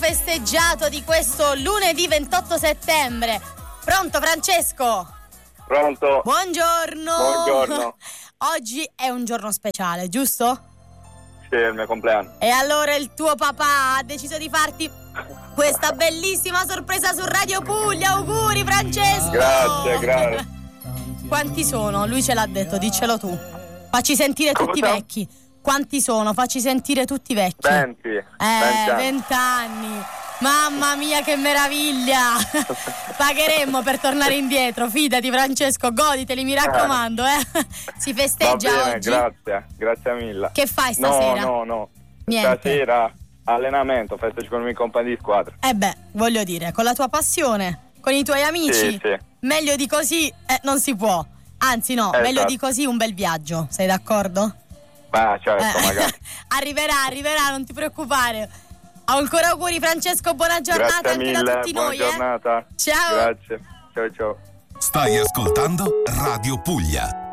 festeggiato di questo lunedì 28 settembre. Pronto Francesco? Pronto? Buongiorno. Buongiorno. Oggi è un giorno speciale, giusto? Sì, è il mio compleanno. E allora il tuo papà ha deciso di farti questa bellissima sorpresa su Radio Puglia. Auguri Francesco. Grazie. Quanti sono? Lui ce l'ha detto, diccelo tu. Facci sentire tutti vecchi. Quanti sono? Facci sentire tutti vecchi. 20 anni. Mamma mia, che meraviglia. Pagheremmo per tornare indietro. Fidati Francesco, goditeli, mi raccomando, Si festeggia. Va bene, oggi? grazie mille. Che fai stasera? No. Niente. Stasera allenamento, festeggio con i miei compagni di squadra. Voglio dire, con la tua passione, con i tuoi amici, sì. Meglio di così non si può. Anzi no, Esatto. Meglio di così un bel viaggio. Sei d'accordo? Certo, magari. Arriverà, non ti preoccupare. Ancora auguri Francesco, buona giornata. Grazie anche mille, da tutti buona noi. giornata. Ciao. Grazie. Ciao. Stai ascoltando Radio Puglia.